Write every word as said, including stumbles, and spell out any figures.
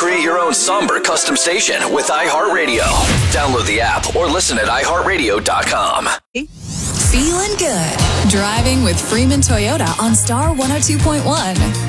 Create your own somber custom station with iHeartRadio. Download the app or listen at i heart radio dot com. Feeling good. Driving with Freeman Toyota on Star one oh two point one.